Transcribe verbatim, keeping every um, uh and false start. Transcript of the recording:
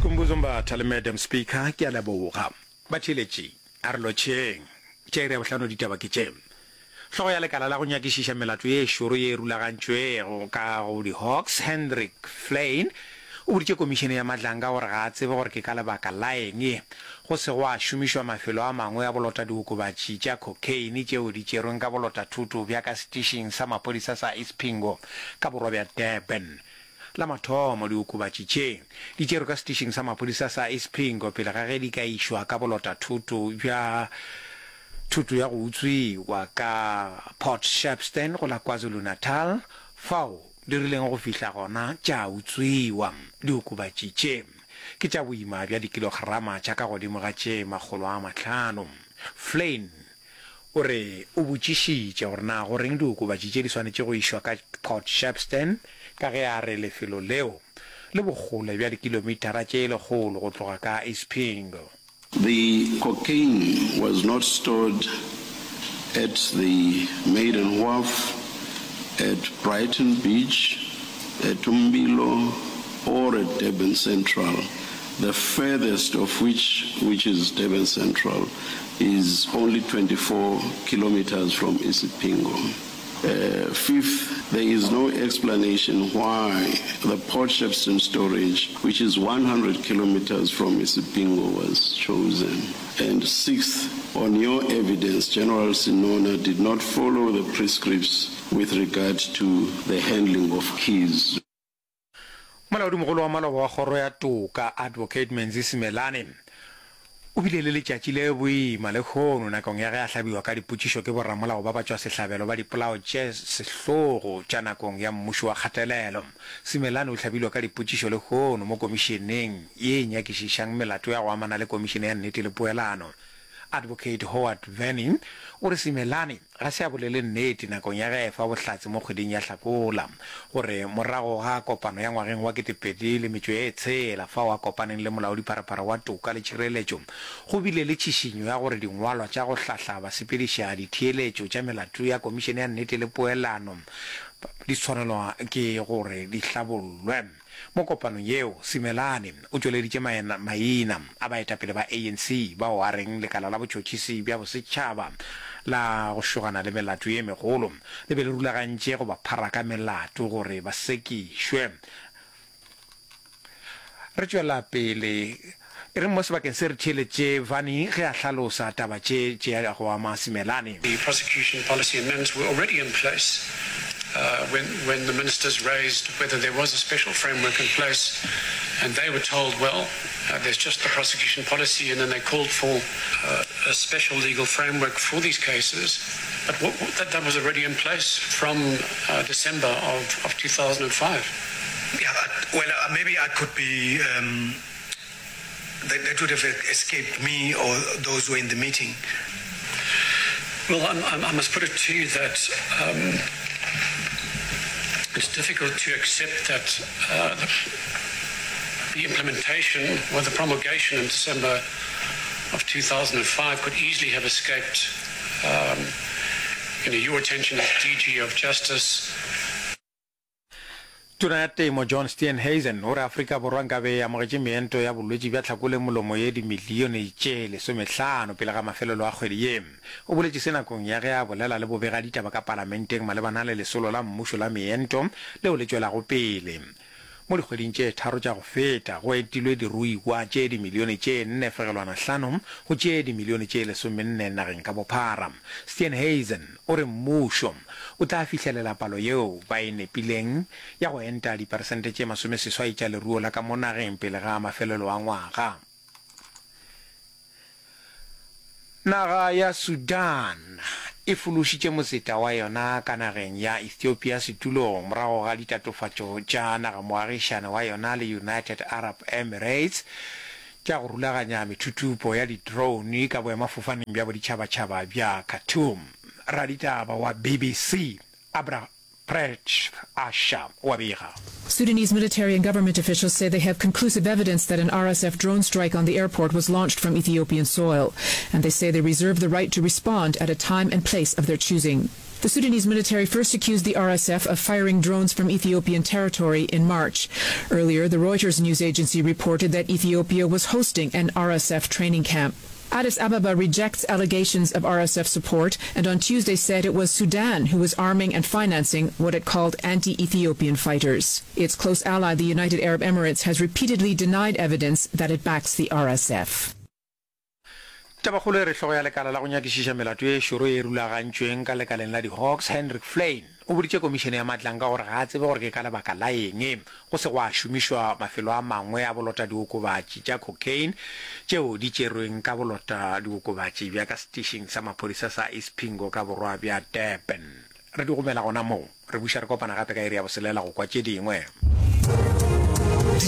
Sikumbuzo Mbatha, Madam Speaker, ke a leboga. Batšheletši a re lotšheng tše re bohlano ditaba ke tše hlogo ya lekala la go nyakišiša melato ye šoro ye e rulagantšwego ka go di-Hawks. Hendrik Flynn o boditše komišene ya Madlanga gore ga a tsebe gore ke ka lebaka la eng go se go a šomišwa mafelo a mangwe a bolota diokobatši tša cocaine tšeo di tšerweng ka bolota thuto bja ka setišeng sa maphodisa sa East Pingo ka borwa bja Durban. La mathomo diokobatši tše di tšerwe ka setišeng sa maphodisa sa East Pingo pele ga ge di ka išwa ka bolota thuto bja thuto ya go utswiwa ka Port Shepstone go la KwaZulu-Natal fao di rileng go fihla gona tša utswiwa. Diokobatši tše ke tša boima bja dikilograma tša ka godimo ga tše makgolo a mahlano. Flynn o re o botšišitše gore na goreng diokobatši tše di swanetše go išwa ka Port Shepstone ka ge a re lefelo leo le bogole bja dikilomitara tše lekgolo go tloga ka East Pingo. The cocaine was not stored at the Maiden Wharf, at Brighton Beach, at Umbilo, or at Durban Central. The furthest of which, which is Durban Central, is only twenty-four kilometers from Isipingo. Uh, fifth, there is no explanation why the Port Shepstone storage, which is one hundred kilometers from Isipingo, was chosen. And sixth, on your evidence, General Sinona did not follow the prescripts with regard to the handling of keys. Molaodi mogolo wa maloba wa kgoro ya toka Advocate Menzi Simelane o bile le letšatši le boima le kgono nakong ya ge a hlabiwa ka dipotšišo ke borramolao ba ba tšwa sehlabelo ba dipolao tše sehlogo tša nakong ya mmušo wa kgatelelo. Simelane o hlabilwa ka dipotšišo le kgono mo komišeneng ye nyakišišang melato ya go amana le komišene ya nnete le poelano. Advocate Howard Venning o re Simelane ga se a bolele nnete nakong ya ge fa bohlatse mo kgweding ya Hlakola gore morago ga kopano ya ngwageng wa ketepedi le metšo e tshela fa wa kopaneng le molaodi parapara wa toka le tšhireletšo go bile le tšišinyo ya gore dingwalwa tša go hlahla basepediša ditheeletšo tša melato ya komišene ya nnete le poelano di tshwanelwa ke gore di hlabollwe. Mo kopanong yeo Simelane o tšweleditše maina a baetapele ba A N C bao a reng lekala la botšhotšhisi bja bosetšhaba la go šogana le melato ye megolo le be le rulagantše go ba phara ka melato gore ba sekišwe. Re tšwela pele e re mo sebakeng se re theeletše Vani ge a hlalosa taba tše tše go ama Simelane. The prosecution policy amendments were already in place. Uh, when, when the ministers raised whether there was a special framework in place, and they were told, well, uh, there's just the prosecution policy, and then they called for uh, a special legal framework for these cases. But what, what, that, that was already in place from uh, December of, of two thousand five. Yeah, well, uh, maybe I could be, um, that, that would have escaped me or those who were in the meeting. Well, I'm, I'm, I must put it to you that um, it's difficult to accept that uh, the, the implementation or the promulgation in December of two thousand five could easily have escaped um, you know, your attention as D G of Justice. Tona ya temo John Steenhuisen o re Afrika Borwa nka be ya mogetše meento ya bolwetši bja tlhakole molomo ye dimilione tše lesomehlano pele ga mafelelo a kgwedi ye. O boletše se nakong ya ge a bolela le bobega ditaba ka palamenteng malebana le lesolo la mmušo la meento leo le tšwelago pele. Mo dikgweding tše tharo tša go feta go etilwe diruiwa tše dimilione tše nne fegelwana hlano go tše dimilione tše lesomenne nageng ka bophara. Steenhuisen o re mmušo o tla fihlelela palo yeo ba e nepileng ya go enta diperesente tše masomeseswai tša leruo la ka mo nageng pele ga mafelelo a ngwaga. Naga ya Sudan e fološitše moseta wa yona ka nageng ya Ethiopia setulong morago ga ditatofatšo tša nagamoagišane wa yona le United Arab Emirates tša go rulaganya methutupo ya di-drone ka boemafofaneng bja boditšhabatšhaba bja Khartoum. Raditaba wa B B C Abra Prech Asha Wabiga. Sudanese military and government officials say they have conclusive evidence that an R S F drone strike on the airport was launched from Ethiopian soil, and they say they reserve the right to respond at a time and place of their choosing. The Sudanese military first accused the R S F of firing drones from Ethiopian territory in March. Earlier, the Reuters news agency reported that Ethiopia was hosting an R S F training camp. Addis Ababa rejects allegations of R S F support and on Tuesday said it was Sudan who was arming and financing what it called anti-Ethiopian fighters. Its close ally, the United Arab Emirates, has repeatedly denied evidence that it backs the R S F. Tabakgolo re hlogo ya lekala la go nyakišiša melato e šoro e rulagantšweng ka lekaleng la di-Hawks Hendrik Flynn o boditše komišene ya matlang ka gore ga a tsebe gore ke ka lebaka la eng go se go a šomišwa mafelo a mangwe a bolota diokobatši tša cocaine tšeo di tšerweng ka bolota diokobatši bja ka station sa maphodisa sa East Pingo ka borwa bja Durban. Re di gomela gona moo re buša re kopana gape ka iri ya boselela go kwa tše dingwe.